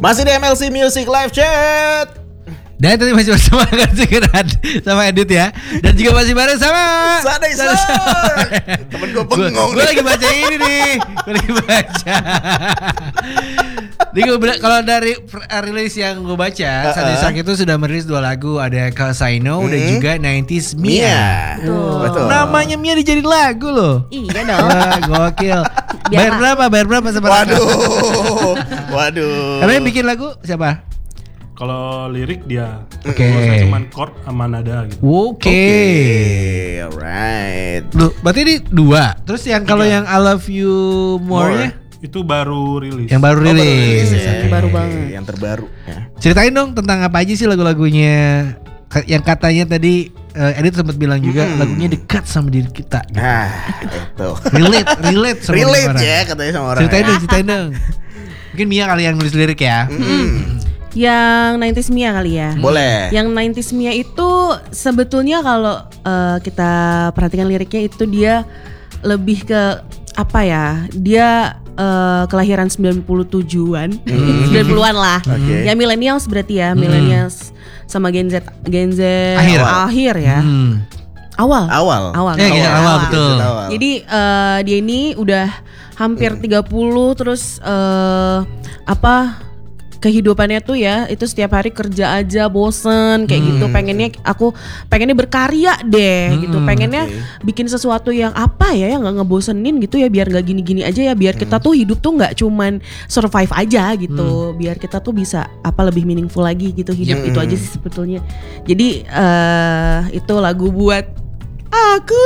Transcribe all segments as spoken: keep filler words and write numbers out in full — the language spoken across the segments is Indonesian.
Masih di M L C Music Live Chat. Dan tadi masih bersama Gansigeran sama Edit ya. Dan juga masih bareng sama Sadai Son. Temen gue bengong. Gue lagi baca ini nih. Gue lagi baca. Jadi kalau dari rilis yang gue baca, uh-uh. Sadai Son itu sudah merilis dua lagu. Ada Cause I Know hmm. dan juga nineties Mia. Betul. Betul. Namanya Mia dijadiin lagu loh. Iya dong. Wah, gokil. Bayar berapa? Bayar berapa sama? Waduh. Waduh. Karena yang bikin lagu siapa? Kalau lirik dia, oke. Okay. Cuman chord sama nada gitu. Oke, okay. okay. Alright. Loh, berarti ini dua. Terus yang kalau yang I Love You More-nya itu baru rilis. Yang baru rilis. Oh, baru, rilis ya. Yang baru banget. Yang terbaru. Ya. Ceritain dong tentang apa aja sih lagu-lagunya. Yang katanya tadi uh, Edit sempat bilang juga hmm. lagunya dekat sama diri kita. Gitu. Nah, itu. Relate, relate sama relate orang. ya katanya sama orang. Ceritain ya. dong, ceritain dong. Mungkin Mia kali yang nulis lirik ya. Hmm. Yang nineties Mia kali ya. Boleh. Yang nineties Mia itu sebetulnya kalau uh, kita perhatikan liriknya itu dia lebih ke apa ya? Dia uh, kelahiran sembilan puluh tujuhan, hmm. sembilan puluhan lah. Okay. Ya millennials berarti ya, millennials hmm. sama Gen Z, Gen Z akhir, akhir ya. Hmm. Awal. Awal. Awal. Ya, awal. awal, awal betul. Awal. Jadi uh, dia ini udah hampir hmm. tiga puluh terus uh, apa kehidupannya tuh ya itu setiap hari kerja aja bosen kayak hmm. gitu, pengennya aku pengennya berkarya deh hmm, gitu, pengennya okay. bikin sesuatu yang apa ya yang nggak ngebosenin gitu ya, biar nggak gini-gini aja ya, biar hmm. kita tuh hidup tuh nggak cuman survive aja gitu, hmm. biar kita tuh bisa apa lebih meaningful lagi gitu hidup. hmm. Itu aja sih sebetulnya. Jadi uh, itu lagu buat aku.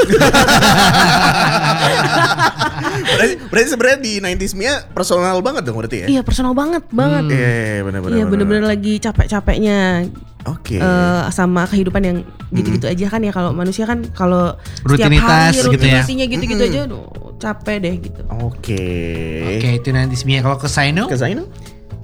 berarti, berarti sebenarnya di nineties Mia personal banget dong berarti ya? Iya personal banget banget. Iya hmm. benar-benar. Iya benar-benar lagi capek-capeknya. Oke. Okay. Uh, sama kehidupan yang gitu-gitu hmm. aja kan ya, kalau manusia kan kalau rutinitas setiap hari gitu ya. rutinasinya gitu-gitu hmm. aja aduh, capek deh gitu. Oke. Okay. Oke okay, itu nineties Mia. Kalau Cause I Know? Cause I Know?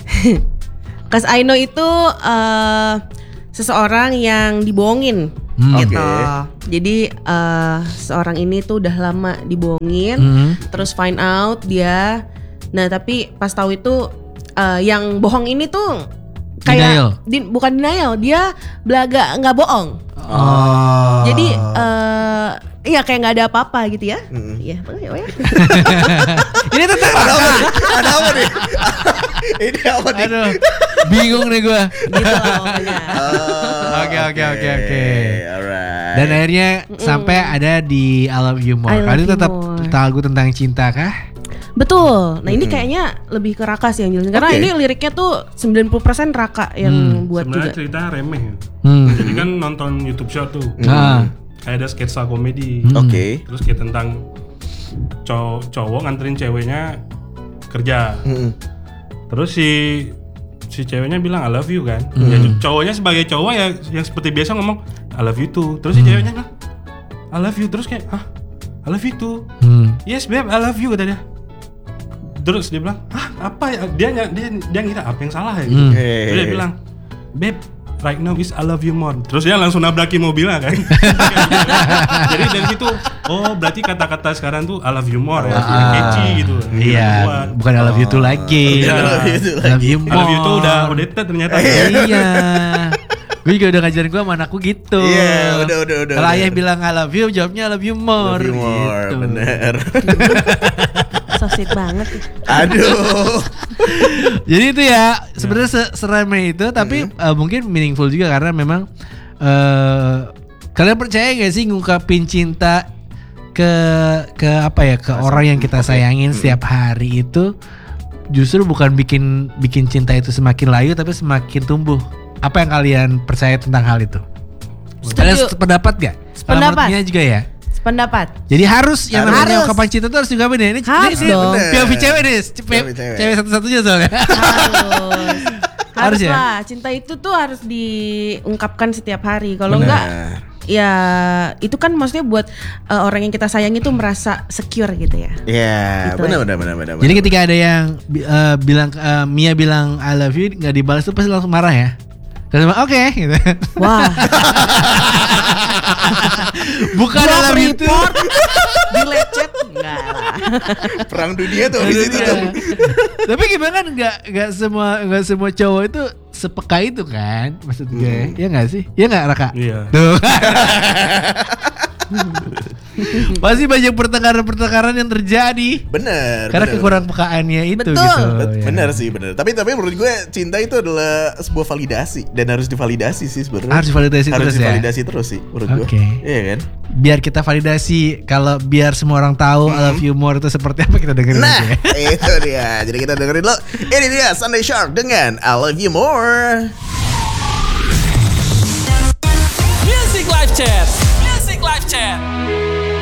Cause I Know itu uh, seseorang yang dibohongin. Hmm. Gitu. Okay. Jadi uh, seorang ini tuh udah lama dibohongin, hmm. terus find out dia. Nah tapi pas tahu itu uh, yang bohong ini tuh kayak di, bukan denial, dia belaga nggak bohong. Oh. Jadi uh, iya kayak nggak ada apa-apa gitu ya. Iya, hmm. ya, ya. Ini tentang ada apa nih? Ada apa nih? Ini apa nih? Aduh, bingung nih gue. Gitu lah pokoknya. Oke oke oke oke. Dan akhirnya mm. sampai ada di I Love You More. Kali tetap lagu tentang cinta kah? Betul. Nah ini mm. kayaknya lebih ke Raka sih yang jelasin. Karena okay. ini liriknya tuh sembilan puluh persen Raka yang hmm. buat sebenarnya juga. cerita remeh ya. Hmm. Jadi kan nonton YouTube show tuh. Hmm. Kayak ada sketsa komedi. Hmm. Oke. Okay. Terus kayak tentang cow- cowok nganterin ceweknya kerja. Hmm. Terus si si ceweknya bilang I love you kan. Hmm. Ya, cowoknya sebagai cowok ya yang seperti biasa ngomong I love you too. Terus si hmm. ceweknya bilang I love you. Terus kayak hah? I love you too. Hmm. Yes babe, I love you kata dia. Terus dia bilang, hah apa ya? Dia dia dia ngira apa yang salah ya gitu. Hmm. Hey. Terus dia bilang, babe, right now is I love you more. Terus dia langsung nabrakin mobilnya kan. Jadi dari situ, oh berarti kata-kata sekarang tuh I love you more ya, ah, catchy gitu. Iya, bukan I love you too lagi. Iya, I love you more. I love you tuh udah outdated ternyata. Iya. Gue juga udah ngajarin gue sama anakku gitu. Iya, yeah, udah udah udah. Kalau ayah bilang I love you, jawabnya I love you more. Love you more, gitu. Bener. So sweet banget. Aduh. Jadi itu ya sebenarnya se- seremeh itu, tapi mm-hmm. uh, mungkin meaningful juga karena memang uh, kalian percaya gak sih ngungkapin cinta ke ke apa ya ke Masa, orang yang kita okay. sayangin mm-hmm. setiap hari itu justru bukan bikin bikin cinta itu semakin layu tapi semakin tumbuh. Apa yang kalian percaya tentang hal itu? Setuju. Kalian sependapat gak? Sependapat. Alamatnya juga ya. Pendapat. Jadi harus yang harus. namanya ungkapan cinta itu harus diungkapin ya. Ini harus ini, dong. P O V cewek nih, cewek, cewek satu-satunya soalnya. Harus. Harus ya? lah. Cinta itu tuh harus diungkapkan setiap hari. Kalau enggak, ya itu kan maksudnya buat uh, orang yang kita sayang itu merasa secure gitu ya. Iya, gitu benar benar benar benar. Jadi ketika ada yang uh, bilang uh, Mia bilang I love you nggak dibalas tuh pasti langsung marah ya. Oke, okay, gitu. Wah. Bukan dalam itu. Di lecet enggak. Perang dunia tuh di situ tuh. Tapi gimana kan nggak nggak semua nggak semua cowok itu sepeka itu kan, maksud gue. Ya nggak sih? Ya nggak Raka? Iya. Tuh. Pasti banyak pertengkaran-pertengkaran yang terjadi. Bener. Karena bener. kekurang pekaannya itu Betul. gitu. Bet- ya. Bener sih, bener. Tapi tapi menurut gue cinta itu adalah sebuah validasi dan harus divalidasi sih sebenarnya. Harus divalidasi harus terus ya? divalidasi terus sih menurut gue. Oke. Iya kan? Biar kita validasi kalau biar semua orang tahu I love you more itu seperti apa, kita dengerin Nah, aja ya. itu dia. Jadi kita dengerin dulu. Ini dia Sunday Shark dengan I Love You More. Music Live Chat. Music Live Chat.